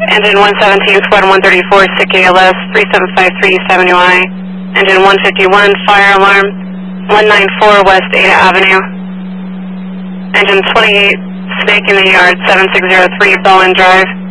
Engine 117, Squad 134, SIC ALS 375370I. Engine 151, fire alarm 194 West Ada Avenue. Engine 28, snake in the yard 7603 Bowen Drive.